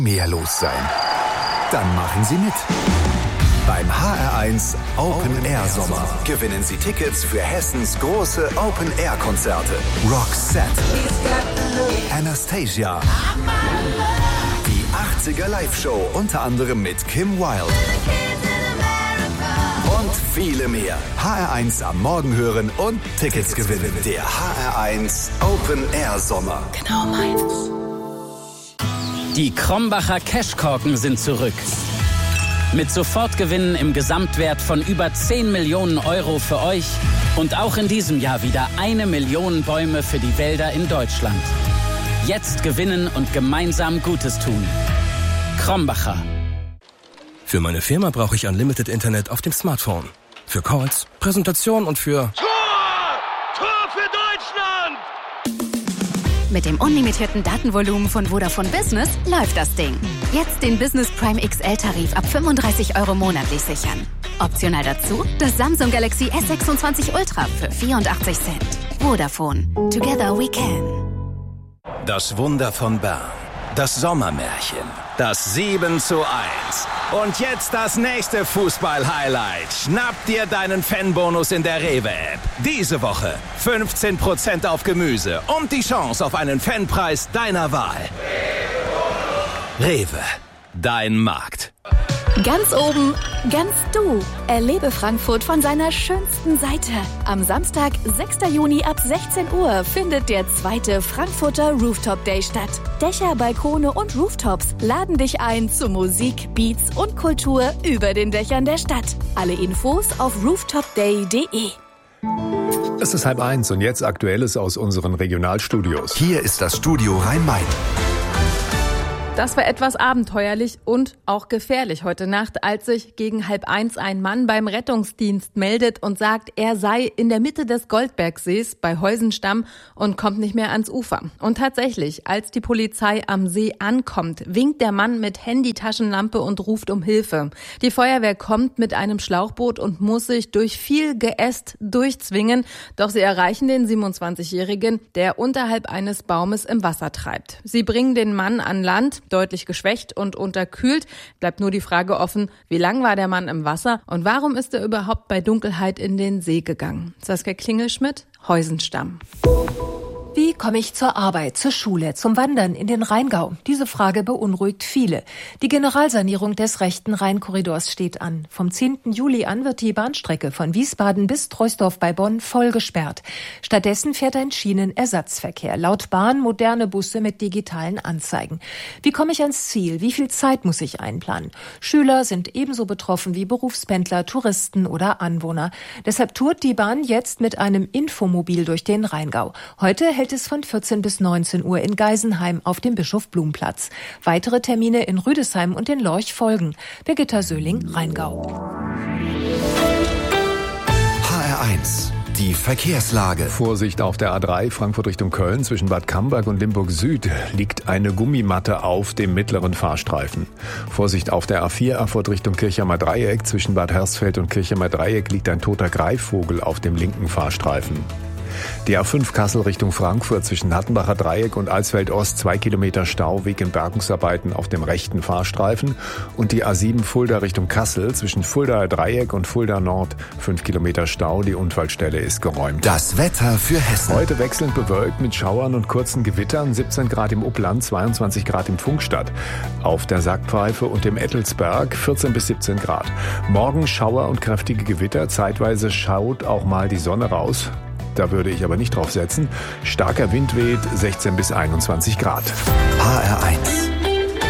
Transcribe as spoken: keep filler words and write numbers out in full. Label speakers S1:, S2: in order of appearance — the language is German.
S1: mehr los sein. Dann machen Sie mit. Beim H R eins Open Air Sommer gewinnen Sie Tickets für Hessens große Open Air Konzerte. Roxette, Anastasia, die achtziger Live-Show unter anderem mit Kim Wilde und viele mehr. H R eins am Morgen hören und Tickets gewinnen. Der H R eins Open Air Sommer.
S2: Genau meins.
S3: Die Krombacher Cashkorken sind zurück. Mit Sofortgewinnen im Gesamtwert von über zehn Millionen Euro für euch und auch in diesem Jahr wieder eine Million Bäume für die Wälder in Deutschland. Jetzt gewinnen und gemeinsam Gutes tun. Krombacher.
S4: Für meine Firma brauche ich Unlimited Internet auf dem Smartphone. Für Calls, Präsentation und für...
S5: Tor! Tor für Deutschland!
S2: Mit dem unlimitierten Datenvolumen von Vodafone Business läuft das Ding. Jetzt den Business Prime X L-Tarif ab fünfunddreißig Euro monatlich sichern. Optional dazu das Samsung Galaxy S sechsundzwanzig Ultra für vierundachtzig Cent. Vodafone. Together we can.
S6: Das Wunder von Bern. Das Sommermärchen. Das sieben zu eins. Und jetzt das nächste Fußball-Highlight. Schnapp dir deinen Fanbonus in der Rewe-App. Diese Woche fünfzehn Prozent auf Gemüse und die Chance auf einen Fanpreis deiner Wahl. Rewe, dein Markt.
S7: Ganz oben, ganz du. Erlebe Frankfurt von seiner schönsten Seite. Am Samstag, sechster Juni ab sechzehn Uhr findet der zweite Frankfurter Rooftop Day statt. Dächer, Balkone und Rooftops laden dich ein zu Musik, Beats und Kultur über den Dächern der Stadt. Alle Infos auf rooftopday punkt de.
S8: Es ist halb eins und jetzt Aktuelles aus unseren Regionalstudios.
S1: Hier ist das Studio Rhein-Main.
S9: Das war etwas abenteuerlich und auch gefährlich heute Nacht, als sich gegen halb eins ein Mann beim Rettungsdienst meldet und sagt, er sei in der Mitte des Goldbergsees bei Heusenstamm und kommt nicht mehr ans Ufer. Und tatsächlich, als die Polizei am See ankommt, winkt der Mann mit Handy-Taschenlampe und ruft um Hilfe. Die Feuerwehr kommt mit einem Schlauchboot und muss sich durch viel Geäst durchzwingen, doch sie erreichen den siebenundzwanzigjährigen, der unterhalb eines Baumes im Wasser treibt. Sie bringen den Mann an Land, deutlich geschwächt und unterkühlt. Bleibt nur die Frage offen, wie lang war der Mann im Wasser und warum ist er überhaupt bei Dunkelheit in den See gegangen? Saskia Klingelschmidt, Heusenstamm.
S10: Wie komme ich zur Arbeit, zur Schule, zum Wandern in den Rheingau? Diese Frage beunruhigt viele. Die Generalsanierung des rechten Rheinkorridors steht an. Vom zehnten Juli an wird die Bahnstrecke von Wiesbaden bis Troisdorf bei Bonn voll gesperrt. Stattdessen fährt ein Schienenersatzverkehr. Laut Bahn moderne Busse mit digitalen Anzeigen. Wie komme ich ans Ziel? Wie viel Zeit muss ich einplanen? Schüler sind ebenso betroffen wie Berufspendler, Touristen oder Anwohner. Deshalb tourt die Bahn jetzt mit einem Infomobil durch den Rheingau. Heute hält es von vierzehn bis neunzehn Uhr in Geisenheim auf dem Bischof-Blum-Platz. Weitere Termine in Rüdesheim und in Lorch folgen. Birgitta Söhling, Rheingau.
S1: H R eins. Die Verkehrslage.
S8: Vorsicht auf der A drei Frankfurt Richtung Köln zwischen Bad Camberg und Limburg Süd liegt eine Gummimatte auf dem mittleren Fahrstreifen. Vorsicht auf der A vier Erfurt Richtung Kirchheimer Dreieck zwischen Bad Hersfeld und Kirchheimer Dreieck liegt ein toter Greifvogel auf dem linken Fahrstreifen. Die A fünf Kassel Richtung Frankfurt zwischen Hattenbacher Dreieck und Alsfeld Ost zwei Kilometer Stau wegen Bergungsarbeiten auf dem rechten Fahrstreifen und die A sieben Fulda Richtung Kassel zwischen Fuldaer Dreieck und Fulda Nord fünf Kilometer Stau. Die Unfallstelle ist geräumt.
S1: Das Wetter für Hessen.
S8: Heute wechselnd bewölkt mit Schauern und kurzen Gewittern, siebzehn Grad im Upland, zweiundzwanzig Grad im Funkstadt. Auf der Sackpfeife und dem Ettelsberg vierzehn bis siebzehn Grad. Morgen Schauer und kräftige Gewitter, zeitweise schaut auch mal die Sonne raus. Da würde ich aber nicht drauf setzen. Starker Wind weht, sechzehn bis einundzwanzig Grad.
S1: H R eins.